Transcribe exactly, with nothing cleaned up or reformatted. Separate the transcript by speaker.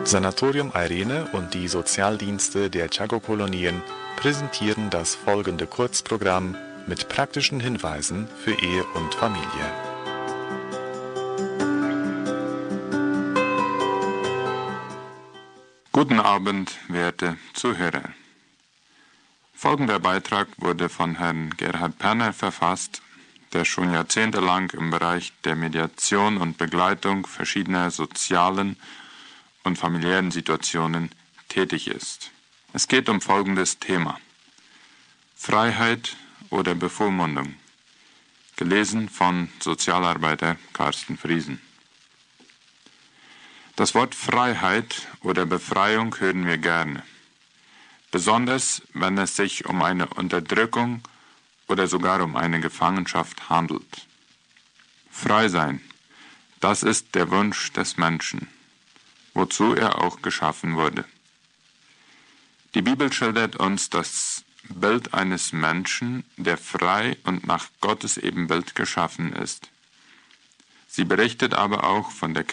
Speaker 1: Sanatorium Irene und die Sozialdienste der Chaco-Kolonien präsentieren das folgende Kurzprogramm mit praktischen Hinweisen für Ehe und Familie.
Speaker 2: Guten Abend, werte Zuhörer. Folgender Beitrag wurde von Herrn Gerhard Perner verfasst, der schon jahrzehntelang im Bereich der Mediation und Begleitung verschiedener sozialen und familiären Situationen tätig ist. Es geht um folgendes Thema: Freiheit oder Bevormundung, gelesen von Sozialarbeiter Carsten Friesen. Das Wort Freiheit oder Befreiung hören wir gerne, besonders wenn es sich um eine Unterdrückung oder sogar um eine Gefangenschaft handelt. Frei sein, das ist der Wunsch des Menschen, wozu er auch geschaffen wurde. Die Bibel schildert uns das Bild eines Menschen, der frei und nach Gottes Ebenbild geschaffen ist. Sie berichtet aber auch von der